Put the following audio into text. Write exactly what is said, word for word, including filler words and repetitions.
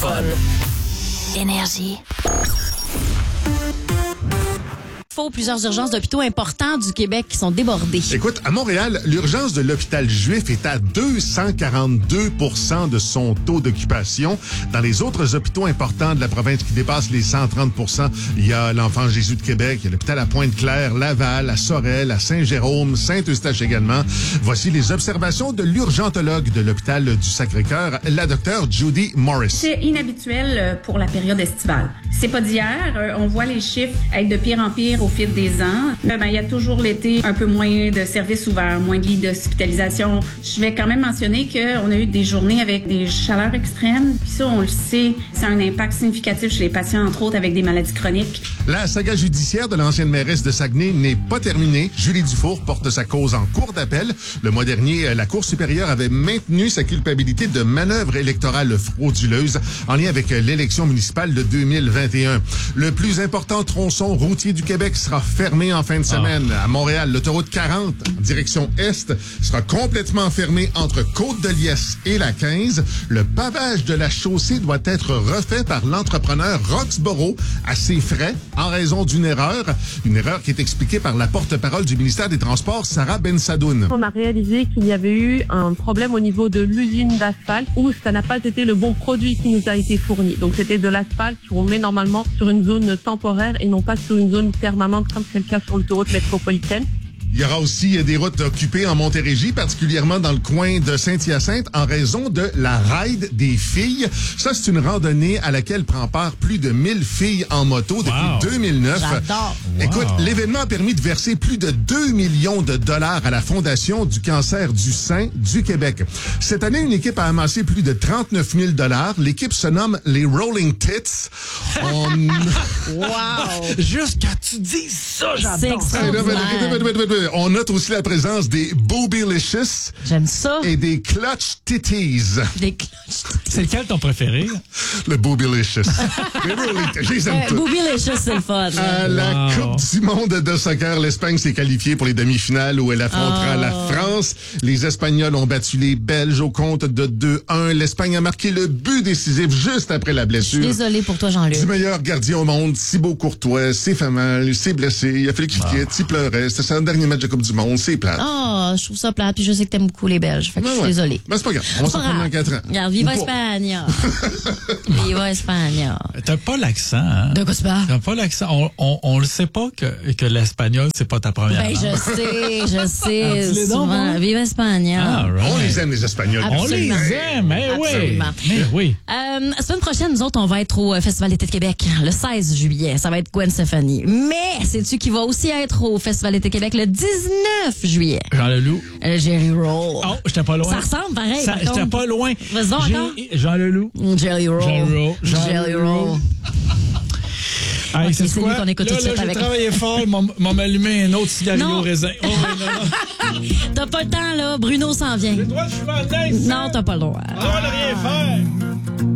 francophone. Énergie. Faut plusieurs urgences d'hôpitaux importants du Québec qui sont débordées. Écoute, à Montréal, l'urgence de l'hôpital Juif est à deux cent quarante-deux pour cent de son taux d'occupation. Dans les autres hôpitaux importants de la province qui dépassent les cent trente pour cent, il y a l'Enfant Jésus de Québec, il y a l'hôpital à Pointe-Claire, Laval, à Sorel, à Saint-Jérôme, Saint-Eustache également. Voici les observations de l'urgentologue de l'hôpital du Sacré-Cœur, la docteure Judy Morris. C'est inhabituel pour la période estivale. C'est pas d'hier. On voit les chiffres être de pire en pire au fil des ans. Ben, il y a toujours l'été un peu moins de services ouverts, moins de lits d'hospitalisation. Je vais quand même mentionner qu'on a eu des journées avec des chaleurs extrêmes. Puis ça, on le sait, ça a un impact significatif chez les patients, entre autres avec des maladies chroniques. La saga judiciaire de l'ancienne mairesse de Saguenay n'est pas terminée. Julie Dufour porte sa cause en cour d'appel. Le mois dernier, la Cour supérieure avait maintenu sa culpabilité de manœuvre électorale frauduleuse en lien avec l'élection municipale de deux mille vingt et un. Le plus important tronçon routier du Québec sera fermé en fin de semaine. Ah. À Montréal, l'autoroute quarante, en direction est, sera complètement fermée entre Côte-de-Liesse et la quinze. Le pavage de la chaussée doit être refait par l'entrepreneur Roxborough à ses frais en raison d'une erreur. Une erreur qui est expliquée par la porte-parole du ministère des Transports, Sarah Bensadoun. On a réalisé qu'il y avait eu un problème au niveau de l'usine d'asphalte où ça n'a pas été le bon produit qui nous a été fourni. Donc c'était de l'asphalte qu'on met normalement sur une zone temporaire et non pas sur une zone permanente comme c'est le cas sur l'autoroute métropolitaine. Il y aura aussi des routes occupées en Montérégie, particulièrement dans le coin de Saint-Hyacinthe, en raison de la Ride des filles. Ça, c'est une randonnée à laquelle prend part plus de mille filles en moto depuis wow. deux mille neuf. J'adore. Écoute, Wow. l'événement a permis de verser plus de deux millions de dollars à la Fondation du cancer du sein du Québec. Cette année, une équipe a amassé plus de trente-neuf mille dollars. L'équipe se nomme les Rolling Tits. On... wow! Juste quand tu dis ça, j'adore. C'est extraordinaire. On note aussi la présence des Boobylicious. J'aime ça. Et des Clutch Titties. Des Clutch Titties. C'est lequel ton préféré? Le Boobylicious. Je les aime euh, tous. Boobylicious, c'est le fun. À la wow. Coupe du monde de soccer, l'Espagne s'est qualifiée pour les demi-finales où elle affrontera oh. la France. Les Espagnols ont battu les Belges au compte de deux un. L'Espagne a marqué le but décisif juste après la blessure. Je suis désolée pour toi, Jean-Luc. Du meilleur gardien au monde, Thibaut Courtois, s'est fait mal, s'est blessé, il a fallu qu'il ah. quitte, il pleurait. C'était son dernier match de Coupe du monde, c'est plate. Oh, je trouve ça plate, puis je sais que t'aimes beaucoup les Belges, fait que Ben je suis ouais. désolée. Ben c'est pas grave, on va s'en prendre dans quatre ans. Regarde, viva Ou pas. Espagne! Viva Espagne! T'as pas l'accent, hein? De quoi tu parles? T'as pas l'accent. On, on, on le sait pas que, que l'espagnol, c'est pas ta première Ben, langue. je sais, je sais. Ah, dis-les donc, souvent. hein? Viva Espagne! Ah, right. On les aime, les Espagnols. On les Absolument. aime, eh oui. Absolument. Mais oui. Euh, semaine prochaine, nous autres, on va être au euh, Festival d'été de Québec le seize juillet. Ça va être Gwen Stefani. Mais, sais-tu qui va aussi être au Festival d'été de Québec le dix-neuf juillet? Jean Leloup. Euh, Jerry Roll. Oh, j'étais pas loin. Ça ressemble pareil, Ça- par J'étais contre. pas loin. Vas-y donc, J'ai- encore. Jean Leloup. Jelly Roll. Jelly Roll. Jean Jelly Leloup. Roll. Hey, Ok, c'est c'est quoi? lui qu'on écoute là, tout de suite là, avec- J'ai travaillé fort, m'en m'en allumé un autre cigarillo Non. au raisin. Oh, oui, non, non. T'as pas le temps, là. Bruno s'en vient. J'ai le droit de fumer en laisse. Non, t'as pas le droit. On va rien faire.